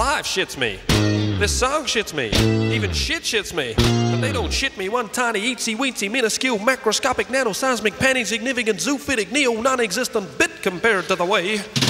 life shits me. This song shits me. Even shit shits me. But they don't shit me one tiny, eensy-weensy, minuscule, macroscopic, nanoseismic, panning, significant, zoophilic, neo-non-existent bit compared to the way